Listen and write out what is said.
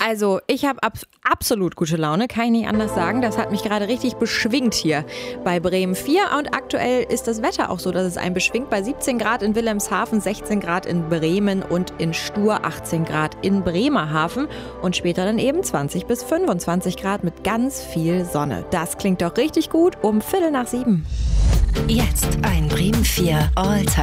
Also, ich habe absolut gute Laune, kann ich nicht anders sagen. Das hat mich gerade richtig beschwingt hier bei Bremen 4. Und aktuell ist das Wetter auch so, dass es einen beschwingt. Bei 17 Grad in Wilhelmshaven, 16 Grad in Bremen und in Stur 18 Grad in Bremerhaven. Und später dann eben 20 bis 25 Grad mit ganz viel Sonne. Das klingt doch richtig gut um 6:15. Jetzt ein Bremen 4 Alltime.